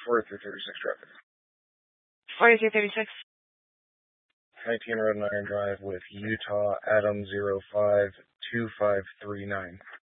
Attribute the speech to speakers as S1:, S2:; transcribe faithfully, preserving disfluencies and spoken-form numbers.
S1: forty-three thirty-six traffic.
S2: forty-three thirty-six.
S1: nineteen Road and Iron Drive with Utah Adam zero five two five three nine.